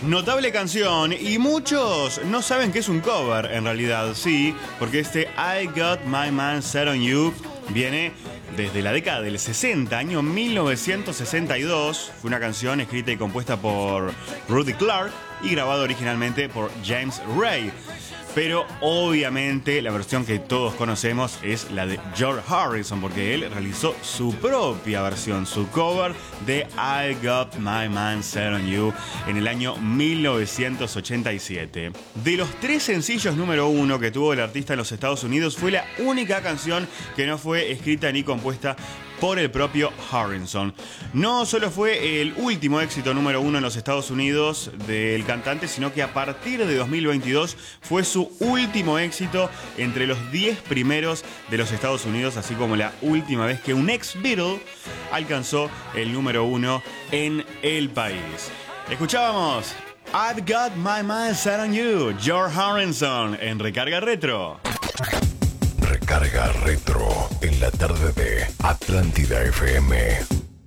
Notable canción, y muchos no saben que es un cover, en realidad, sí, porque este I Got My Mind Set On You viene desde la década del 60, año 1962. Fue una canción escrita y compuesta por Rudy Clark y grabada originalmente por James Ray. Pero obviamente la versión que todos conocemos es la de George Harrison, porque él realizó su propia versión, su cover de I Got My Mind Set On You en el año 1987. De los 3 sencillos número 1 que tuvo el artista en los Estados Unidos, fue la única canción que no fue escrita ni compuesta por el propio Harrison. No solo fue el último éxito número 1 en los Estados Unidos del cantante, sino que a partir de 2022 fue su último éxito entre los 10 primeros de los Estados Unidos, así como la última vez que un ex Beatle alcanzó el número 1 en el país. Escuchábamos I've Got My Mind Set On You, George Harrison, en Recarga Retro. Recarga Retro en la tarde de Atlántida FM.